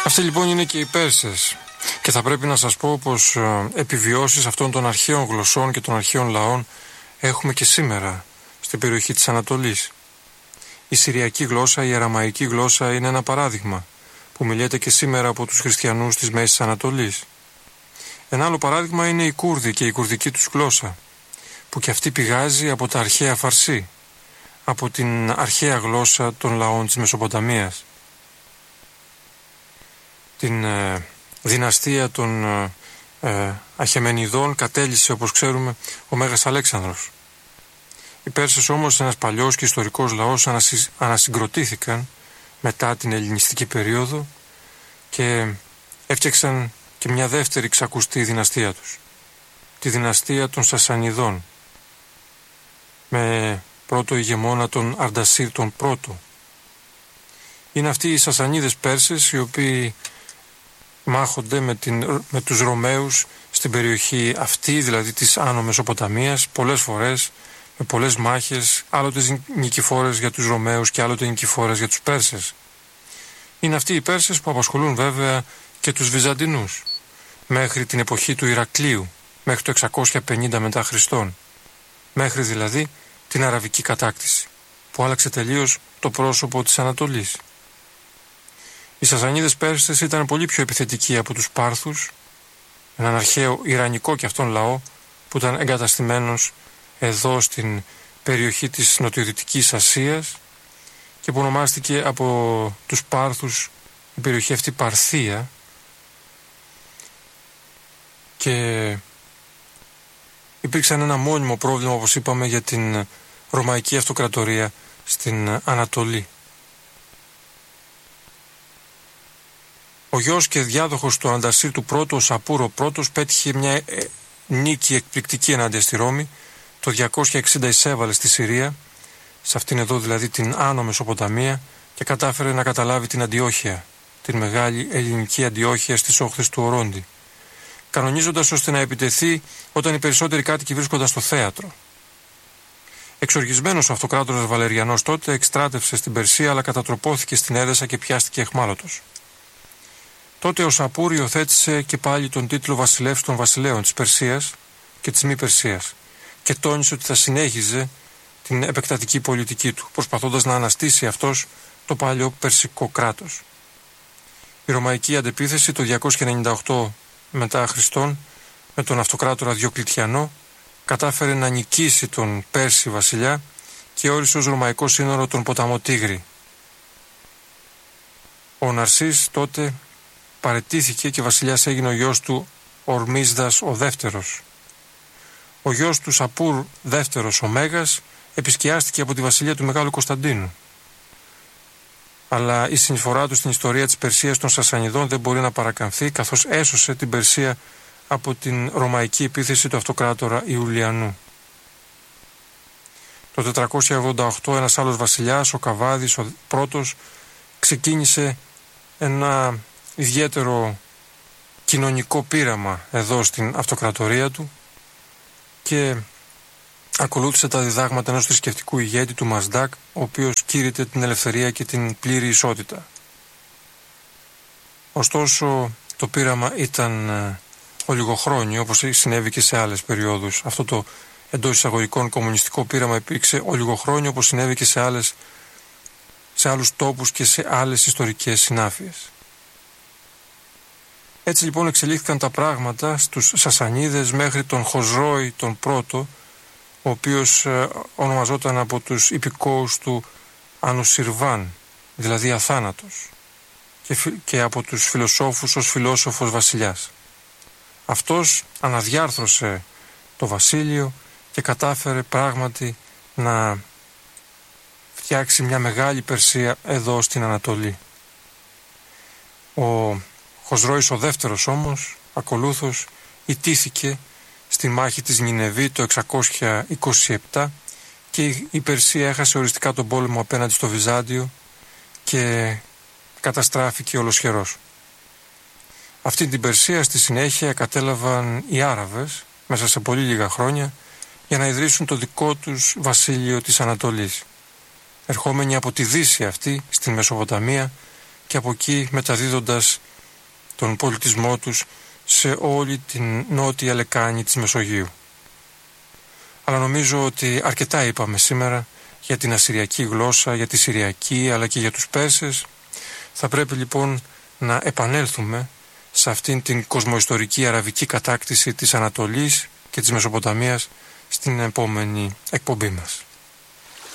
Αυτοί λοιπόν είναι και οι Πέρσες. Και θα πρέπει να σας πω πως επιβιώσεις αυτών των αρχαίων γλωσσών και των αρχαίων λαών έχουμε και σήμερα στην περιοχή της Ανατολής. Η Συριακή γλώσσα, η Αραμαϊκή γλώσσα είναι ένα παράδειγμα που μιλιέται και σήμερα από τους χριστιανούς της Μέσης Ανατολής. Ένα άλλο παράδειγμα είναι οι Κούρδοι και η κουρδική τους γλώσσα, που και αυτή πηγάζει από τα αρχαία Φαρσί, από την αρχαία γλώσσα των λαών της Μεσοποταμίας. Την δυναστεία των Αχεμενιδών κατέλυσε, όπως ξέρουμε, ο Μέγας Αλέξανδρος. Οι Πέρσες όμως, ένας παλιός και ιστορικός λαός, ανασυγκροτήθηκαν μετά την ελληνιστική περίοδο και έφτιαξαν και μια δεύτερη ξακουστή δυναστεία τους, τη δυναστεία των Σασανιδών, με πρώτο ηγεμόνα τον Αρντασίρ τον πρώτο. Είναι αυτοί οι Σασανίδες Πέρσες οι οποίοι μάχονται με τους Ρωμαίους στην περιοχή αυτή, δηλαδή της Άνω Μεσοποταμίας, πολλές φορές, με πολλές μάχες, άλλοτε νικηφόρες για τους Ρωμαίους και άλλοτε νικηφόρες για τους Πέρσες. Είναι αυτοί οι Πέρσες που απασχολούν βέβαια και τους Βυζαντινούς, μέχρι την εποχή του Ηρακλείου, μέχρι το 650 μετά Χριστόν, μέχρι δηλαδή την Αραβική κατάκτηση, που άλλαξε τελείως το πρόσωπο της Ανατολής. Οι Σασανίδες Πέρσες ήταν πολύ πιο επιθετικοί από τους Πάρθους, έναν αρχαίο Ιρανικό και αυτόν λαό που ήταν εγκαταστημένος εδώ στην περιοχή της Νοτιοδυτικής Ασίας και που ονομάστηκε από τους Πάρθους η περιοχή αυτή Παρθία, και υπήρξαν ένα μόνιμο πρόβλημα, όπως είπαμε, για την Ρωμαϊκή Αυτοκρατορία στην Ανατολή. Ο γιος και διάδοχος του Αντασίρ του πρώτου, ο Σαπούρο πρώτος, πέτυχε μια νίκη εκπληκτική ενάντια στη Ρώμη. Το 260 εισέβαλε στη Συρία, σε αυτήν εδώ δηλαδή την Άνω Μεσοποταμία, και κατάφερε να καταλάβει την Αντιόχεια, την μεγάλη ελληνική Αντιόχεια στις όχθες του Ορόντι, κανονίζοντας ώστε να επιτεθεί όταν οι περισσότεροι κάτοικοι βρίσκονταν στο θέατρο. Εξοργισμένος ο αυτοκράτορας Βαλεριανός τότε εκστράτευσε στην Περσία, αλλά κατατροπώθηκε στην Έδεσα και πιάστηκε αιχμάλωτος. Τότε ο Σαπούρ υιοθέτησε και πάλι τον τίτλο βασιλεύς των βασιλέων της Περσίας και της μη Περσίας και τόνισε ότι θα συνέχιζε την επεκτατική πολιτική του, προσπαθώντας να αναστήσει αυτός το παλιό περσικό κράτος. Η ρωμαϊκή αντεπίθεση το 298 μετά Χριστόν με τον αυτοκράτορα Διοκλητιανό κατάφερε να νικήσει τον Πέρση βασιλιά και όρισε ως ρωμαϊκό σύνορο τον ποταμό Τίγρη. Ο Ναρσής τότε παραιτήθηκε και βασιλιάς έγινε ο γιος του Ορμίσδας ο δεύτερος. Ο γιος του Σαπούρ δεύτερος, ο Μέγας, επισκιάστηκε από τη βασιλεία του Μεγάλου Κωνσταντίνου. Αλλά η συνεισφορά του στην ιστορία της Περσίας των Σασανιδών δεν μπορεί να παρακαμφθεί, καθώς έσωσε την Περσία από την ρωμαϊκή επίθεση του αυτοκράτορα Ιουλιανού. Το 488 ένας άλλος βασιλιάς, ο Καβάδης ο πρώτος, ξεκίνησε ένα ιδιαίτερο κοινωνικό πείραμα εδώ στην αυτοκρατορία του και ακολούθησε τα διδάγματα ενός θρησκευτικού ηγέτη του Μασδάκ, ο οποίος κήρυτε την ελευθερία και την πλήρη ισότητα. Ωστόσο το πείραμα ήταν ολιγοχρόνιο, όπως συνέβη και σε άλλες περιόδους. Αυτό το εντός εισαγωγικών κομμουνιστικό πείραμα υπήρξε ολιγοχρόνιο, όπως συνέβη και σε άλλους τόπους και σε άλλες ιστορικές συνάφειες. Έτσι λοιπόν εξελίχθηκαν τα πράγματα στους Σασανίδες μέχρι τον Χοσρόη τον πρώτο, ο οποίος ονομαζόταν από τους υπηκόους του Ανουσιρβάν, δηλαδή αθάνατος, και από τους φιλοσόφους ως φιλόσοφος βασιλιάς. Αυτός αναδιάρθρωσε το βασίλειο και κατάφερε πράγματι να φτιάξει μια μεγάλη Περσία εδώ στην Ανατολή. Ο Χοσρόης ο δεύτερος όμως ακολούθως ιτήθηκε στη μάχη της Νινεβή το 627 και η Περσία έχασε οριστικά τον πόλεμο απέναντι στο Βυζάντιο και καταστράφηκε ολοσχερός. Αυτή την Περσία στη συνέχεια κατέλαβαν οι Άραβες μέσα σε πολύ λίγα χρόνια για να ιδρύσουν το δικό τους βασίλειο της Ανατολής, ερχόμενοι από τη Δύση αυτή στην Μεσοποταμία και από εκεί μεταδίδοντας τον πολιτισμό τους σε όλη την νότια λεκάνη της Μεσογείου. Αλλά νομίζω ότι αρκετά είπαμε σήμερα για την ασσυριακή γλώσσα, για τη συριακή αλλά και για τους Πέρσες. Θα πρέπει λοιπόν να επανέλθουμε σε αυτήν την κοσμοϊστορική αραβική κατάκτηση της Ανατολής και της Μεσοποταμίας στην επόμενη εκπομπή μας.